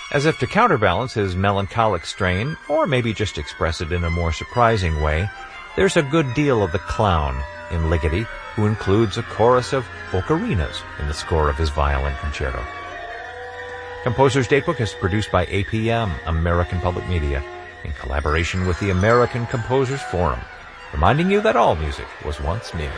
As if to counterbalance his melancholic strain, or maybe just express it in a more surprising way, there's a good deal of the clown in Ligeti, who includes a chorus of ocarinas in the score of his violin concerto. Composer's Datebook is produced by APM, American Public Media, in collaboration with the American Composers Forum, reminding you that all music was once new.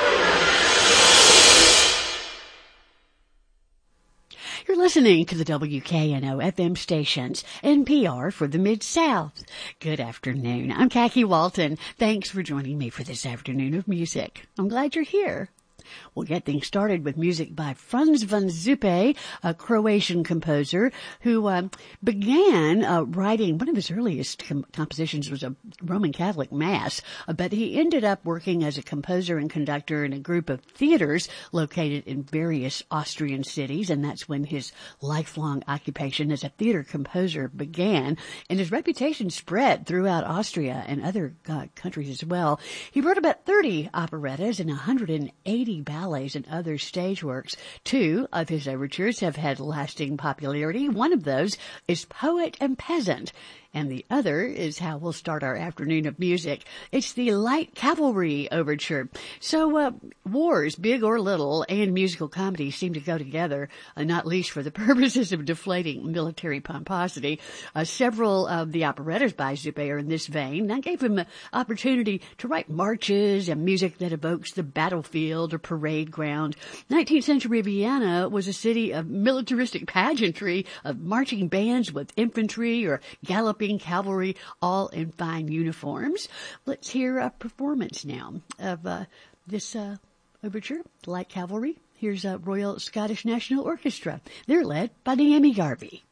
You're listening to the WKNO FM stations, NPR for the Mid-South. Good afternoon. I'm Khaki Walton. Thanks for joining me for this afternoon of music. I'm glad you're here. We'll get things started with music by Franz von Zuppe, a Croatian composer who began writing, one of his earliest compositions was a Roman Catholic Mass, but he ended up working as a composer and conductor in a group of theaters located in various Austrian cities, and that's when his lifelong occupation as a theater composer began, and his reputation spread throughout Austria and other countries as well. He wrote about 30 operettas and 180 ballets and other stage works. 2 of his overtures have had lasting popularity. One of those is Poet and Peasant, and the other is how we'll start our afternoon of music. It's the Light Cavalry Overture. So, wars, big or little, and musical comedy seem to go together, not least for the purposes of deflating military pomposity. Several of the operettas by Zuppe are in this vein. That gave him the opportunity to write marches and music that evokes the battlefield or parade ground. 19th century Vienna was a city of militaristic pageantry, of marching bands with infantry or galloping cavalry, all in fine uniforms. Let's hear a performance now of this overture, Light Cavalry. Here's Royal Scottish National Orchestra. They're led by Naomi Garvey.